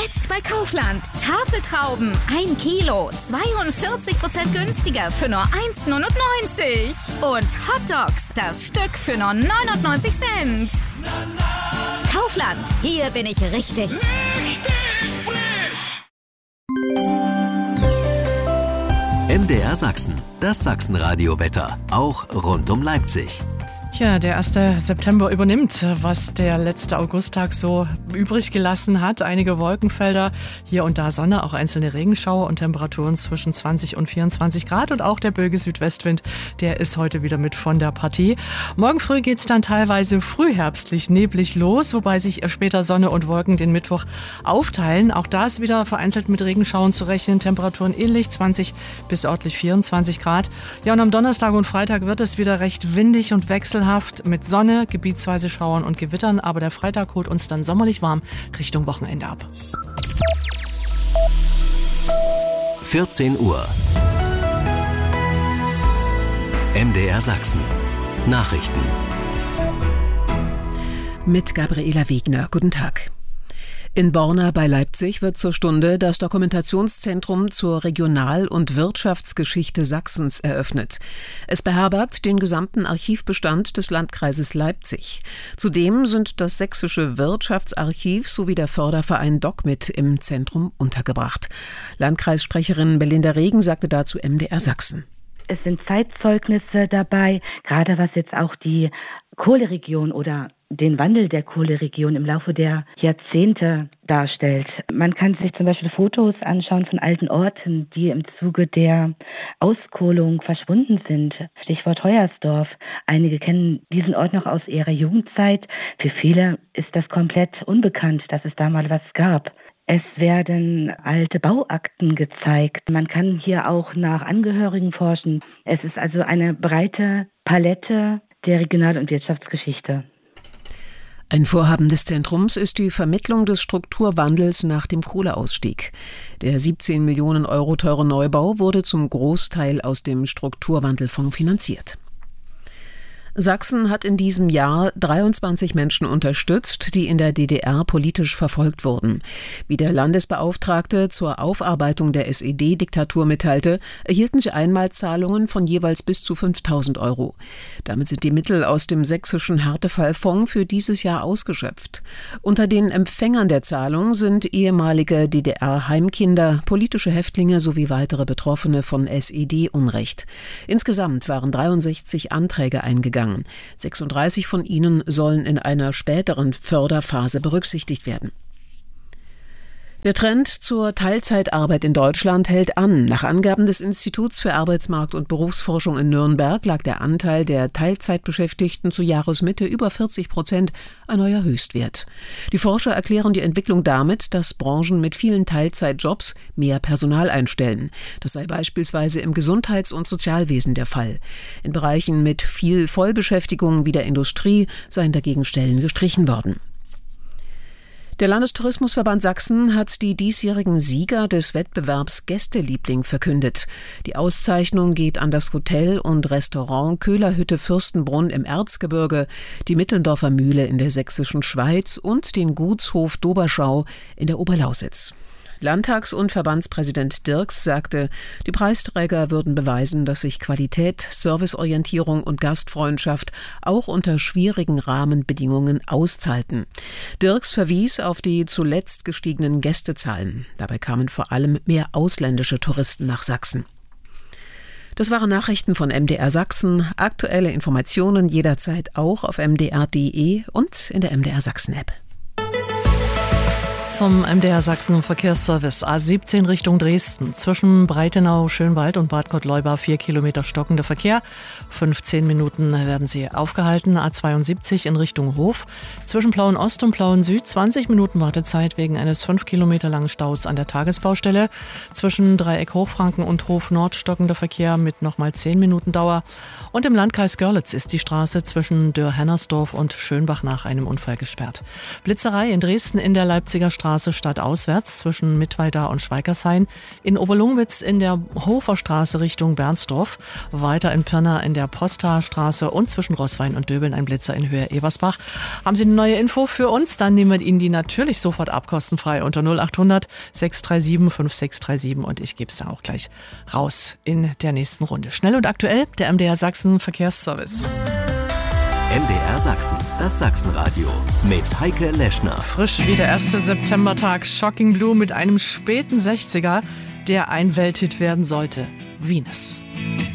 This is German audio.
Jetzt bei Kaufland. Tafeltrauben 1 Kilo, 42% günstiger für nur 1,99 €. Und Hotdogs, das Stück für nur 99 Cent. Kaufland, hier bin ich richtig. Richtig frisch! MDR Sachsen, das Sachsenradio-Wetter, auch rund um Leipzig. Tja, der 1. September übernimmt, was der letzte Augusttag so übrig gelassen hat. Einige Wolkenfelder, hier und da Sonne, auch einzelne Regenschauer und Temperaturen zwischen 20 und 24 Grad. Und auch der böige Südwestwind, der ist heute wieder mit von der Partie. Morgen früh geht es dann teilweise frühherbstlich neblig los, wobei sich später Sonne und Wolken den Mittwoch aufteilen. Auch da ist wieder vereinzelt mit Regenschauern zu rechnen. Temperaturen ähnlich, 20 bis örtlich 24 Grad. Ja, und am Donnerstag und Freitag wird es wieder recht windig und wechselhaft mit Sonne, gebietsweise Schauern und Gewittern, aber der Freitag holt uns dann sommerlich warm Richtung Wochenende ab. 14 Uhr. MDR Sachsen. Nachrichten. Mit Gabriela Wegner. Guten Tag. In Borna bei Leipzig wird zur Stunde das Dokumentationszentrum zur Regional- und Wirtschaftsgeschichte Sachsens eröffnet. Es beherbergt den gesamten Archivbestand des Landkreises Leipzig. Zudem sind das Sächsische Wirtschaftsarchiv sowie der Förderverein DocMit im Zentrum untergebracht. Landkreissprecherin Belinda Regen sagte dazu MDR Sachsen. Es sind Zeitzeugnisse dabei, gerade was jetzt auch die Kohleregion oder den Wandel der Kohleregion im Laufe der Jahrzehnte darstellt. Man kann sich zum Beispiel Fotos anschauen von alten Orten, die im Zuge der Auskohlung verschwunden sind. Stichwort Hoyersdorf. Einige kennen diesen Ort noch aus ihrer Jugendzeit. Für viele ist das komplett unbekannt, dass es da mal was gab. Es werden alte Bauakten gezeigt. Man kann hier auch nach Angehörigen forschen. Es ist also eine breite Palette der Regional- und Wirtschaftsgeschichte. Ein Vorhaben des Zentrums ist die Vermittlung des Strukturwandels nach dem Kohleausstieg. Der 17 Millionen Euro teure Neubau wurde zum Großteil aus dem Strukturwandelfonds finanziert. Sachsen hat in diesem Jahr 23 Menschen unterstützt, die in der DDR politisch verfolgt wurden. Wie der Landesbeauftragte zur Aufarbeitung der SED-Diktatur mitteilte, erhielten sie Einmalzahlungen von jeweils bis zu 5.000 €. Damit sind die Mittel aus dem sächsischen Härtefallfonds für dieses Jahr ausgeschöpft. Unter den Empfängern der Zahlung sind ehemalige DDR-Heimkinder, politische Häftlinge sowie weitere Betroffene von SED-Unrecht. Insgesamt waren 63 Anträge eingegangen. 36 von ihnen sollen in einer späteren Förderphase berücksichtigt werden. Der Trend zur Teilzeitarbeit in Deutschland hält an. Nach Angaben des Instituts für Arbeitsmarkt- und Berufsforschung in Nürnberg lag der Anteil der Teilzeitbeschäftigten zur Jahresmitte über 40%, ein neuer Höchstwert. Die Forscher erklären die Entwicklung damit, dass Branchen mit vielen Teilzeitjobs mehr Personal einstellen. Das sei beispielsweise im Gesundheits- und Sozialwesen der Fall. In Bereichen mit viel Vollbeschäftigung wie der Industrie seien dagegen Stellen gestrichen worden. Der Landestourismusverband Sachsen hat die diesjährigen Sieger des Wettbewerbs Gästeliebling verkündet. Die Auszeichnung geht an das Hotel und Restaurant Köhlerhütte Fürstenbrunn im Erzgebirge, die Mittelndorfer Mühle in der sächsischen Schweiz und den Gutshof Doberschau in der Oberlausitz. Landtags- und Verbandspräsident Dirks sagte, die Preisträger würden beweisen, dass sich Qualität, Serviceorientierung und Gastfreundschaft auch unter schwierigen Rahmenbedingungen auszahlten. Dirks verwies auf die zuletzt gestiegenen Gästezahlen. Dabei kamen vor allem mehr ausländische Touristen nach Sachsen. Das waren Nachrichten von MDR Sachsen. Aktuelle Informationen jederzeit auch auf mdr.de und in der MDR Sachsen-App. Zum MDR Sachsen Verkehrsservice A17 Richtung Dresden. Zwischen Breitenau, Schönwald und Bad Gottleuba 4 Kilometer stockender Verkehr. 15 Minuten werden sie aufgehalten. A72 in Richtung Hof. Zwischen Plauen Ost und Plauen Süd 20 Minuten Wartezeit wegen eines 5 Kilometer langen Staus an der Tagesbaustelle. Zwischen Dreieck Hochfranken und Hof Nord stockender Verkehr mit nochmal 10 Minuten Dauer. Und im Landkreis Görlitz ist die Straße zwischen Dürr-Hennersdorf und Schönbach nach einem Unfall gesperrt. Blitzerei in Dresden in der Leipziger Straße Straße stadtauswärts zwischen Mittweida und Schweigershain, in Oberlungwitz in der Hoferstraße Richtung Bernsdorf, weiter in Pirna in der Posta-Straße und zwischen Roßwein und Döbeln ein Blitzer in Höhe Ebersbach. Haben Sie eine neue Info für uns? Dann nehmen wir Ihnen die natürlich sofort ab, kostenfrei unter 0800 637 5637 und ich gebe es dann auch gleich raus in der nächsten Runde. Schnell und aktuell, der MDR Sachsen Verkehrsservice. MDR Sachsen, das Sachsenradio mit Heike Leschner. Frisch wie der 1. Septembertag, Shocking Blue mit einem späten 60er, der ein Welthit werden sollte. Venus.